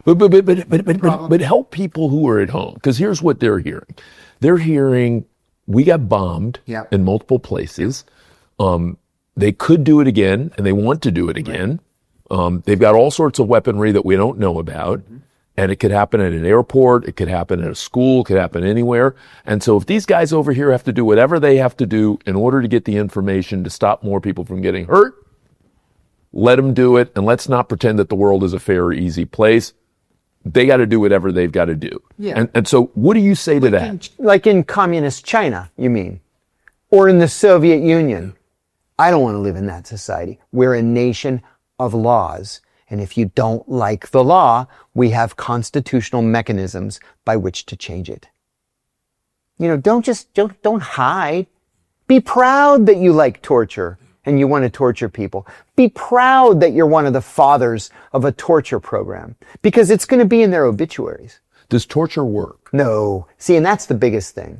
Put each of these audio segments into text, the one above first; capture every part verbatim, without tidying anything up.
But but but but but, but, but, but help people who are at home, because here's what they're hearing. They're hearing we got bombed yep. in multiple places. Um, they could do it again, and they want to do it again. Right. Um, they've got all sorts of weaponry that we don't know about. Mm-hmm. And it could happen at an airport, it could happen at a school, it could happen anywhere. And so if these guys over here have to do whatever they have to do in order to get the information to stop more people from getting hurt, let them do it. And let's not pretend that the world is a fair or easy place. They got to do whatever they've got to do. Yeah. And, and so what do you say to like that? In, like in communist China, you mean? Or in the Soviet Union? I don't want to live in that society. We're a nation of laws. And if you don't like the law, we have constitutional mechanisms by which to change it. You know, don't just, don't, don't hide. Be proud that you like torture and you want to torture people. Be proud that you're one of the fathers of a torture program, because it's going to be in their obituaries. Does torture work? No. See, and that's the biggest thing.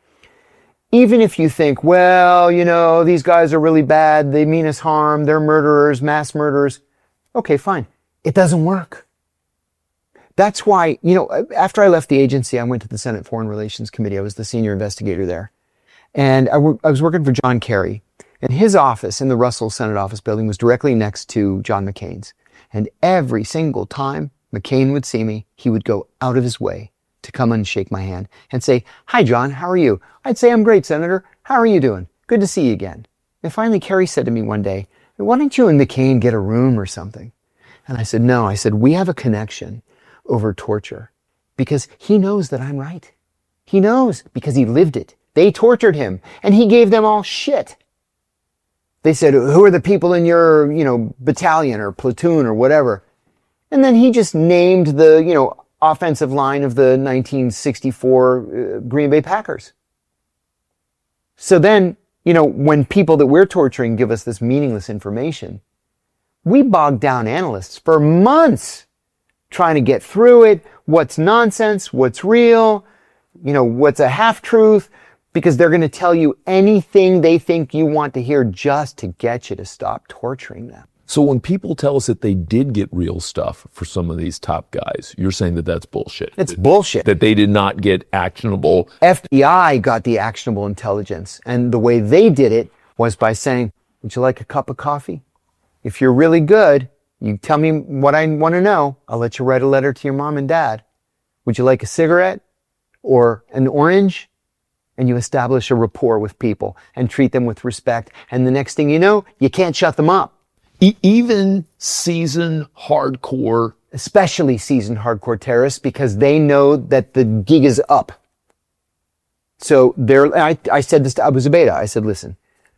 Even if you think, well, you know, these guys are really bad, they mean us harm, they're murderers, mass murderers. Okay, fine. It doesn't work. That's why, you know, after I left the agency, I went to the Senate Foreign Relations Committee. I was the senior investigator there. And I, w- I was working for John Kerry. And his office in the Russell Senate office building was directly next to John McCain's. And every single time McCain would see me, he would go out of his way to come and shake my hand and say, "Hi, John, how are you?" I'd say, "I'm great, Senator. How are you doing? Good to see you again." And finally, Kerry said to me one day, "Why don't you and McCain get a room or something?" And I said, "No." I said, "We have a connection over torture because he knows that I'm right. He knows because he lived it. They tortured him and he gave them all shit. They said, 'Who are the people in your, you know, battalion or platoon or whatever?' And then he just named the, you know, offensive line of the nineteen sixty-four uh, Green Bay Packers. So then, you know, when people that we're torturing give us this meaningless information, we bog down analysts for months trying to get through it. What's nonsense? What's real? You know, what's a half-truth? Because they're going to tell you anything they think you want to hear just to get you to stop torturing them. So when people tell us that they did get real stuff for some of these top guys, you're saying that that's bullshit. It's that, bullshit. That they did not get actionable. F B I got the actionable intelligence. And the way they did it was by saying, "Would you like a cup of coffee? If you're really good, you tell me what I want to know. I'll let you write a letter to your mom and dad. Would you like a cigarette or an orange?" And you establish a rapport with people and treat them with respect. And the next thing you know, you can't shut them up. E- even seasoned hardcore, especially seasoned hardcore terrorists, because they know that the gig is up. So there, I, I said this to Abu Zubaydah. I said, "Listen,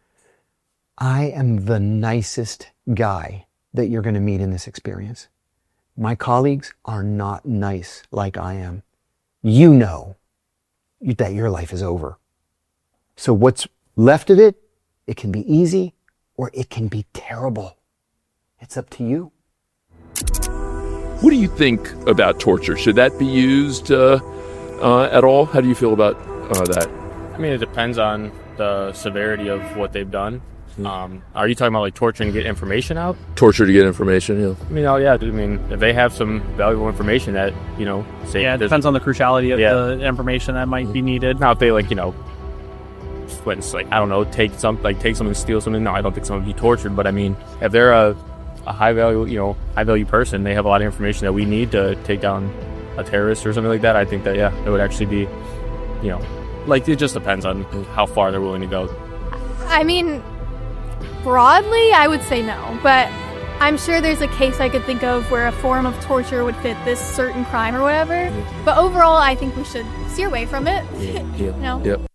I am the nicest guy that you're going to meet in this experience. My colleagues are not nice like I am. You know that your life is over. So what's left of it, it can be easy or it can be terrible. It's up to you." What do you think about torture? Should that be used uh, uh, at all? How do you feel about uh, that? I mean, it depends on the severity of what they've done. Um, are you talking about like torturing to get information out? Torture to get information, yeah. I mean, oh yeah. I mean, if they have some valuable information that, you know, say yeah, it depends on the cruciality of yeah. the information that might be needed. Now, if they like, you know, went like I don't know, take some like take something, steal something. No, I don't think someone would be tortured. But I mean, if they're a, a high value, you know, high value person, they have a lot of information that we need to take down a terrorist or something like that. I think that yeah, it would actually be, you know, like it just depends on how far they're willing to go. I mean, broadly, I would say no, but I'm sure there's a case I could think of where a form of torture would fit this certain crime or whatever. But overall, I think we should steer away from it. Yeah. you know? Yep.